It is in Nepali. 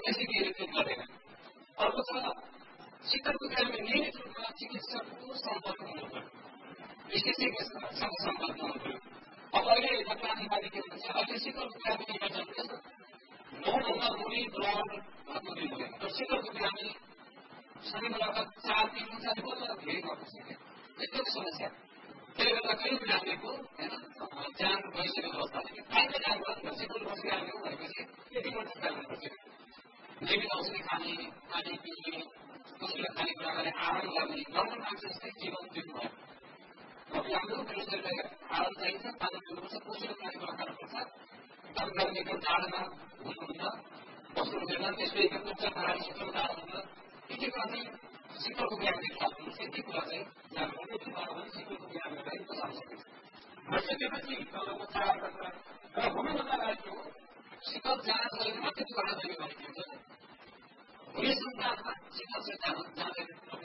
त्यसैले रिपोर्ट गरेन। अर्को छ शिखरको बिरामी नियमित रूपमा चिकित्सकको सम्पर्क हुनुपर्यो, विशेषज्ञसँग सम्पर्क हुनुपर्यो। अब अहिले डक्टरले के भन्छ, अहिले शिखरको बिरामी इमर्जेन्सी 9 भन्दा मुनि ब्लड भएको दिनुहुँदैन। तर शिखरको बिरामी शनिबार 4 दिन हुन्छ भने बल्ल धेरै भएको छ, एकदम समस्या। त्यसले गर्दा कहीँ बिरामीको ज्यान गइसकेको अवस्थादेखि काहीँकै जान पर्दैन। शिखरको बिरामी हो भनेपछि यति मात्र ख्याल गर्नुपर्छ, नियमित औषधि खाने, पानी पिउने, कसैले खानेकुरा खाने, आराम गर्ने, नर्मल मान्छे जस्तै जीवन जिउनु भयो। अब हाम्रो शरीरलाई आराम चाहिन्छ, पानी पिउनुपर्छ, पोषक खानेकुरा खानुपर्छ, काम गर्ने एकदम जाडोमा हुनुहुन्न, बस्नुहुँदैन, त्यसले एकदम उच्च खराब शिखरमा जानुहुन्न। यति कुरा चाहिँ शिखरको बिरामीले ख्याल गर्नुपर्छ। यति कुरा चाहिँ जानुपर्ने भने शिखरको बिरामीलाई बचाउन सकिन्छ। भइसकेपछि उपचार गरेर र हुनुभन्दा अगाडि शिखर जाँच गरेर मात्रै दुःख दिने गरेको हुन्छ। हुने संसारमा शिखर चाहिँ जाँदैन।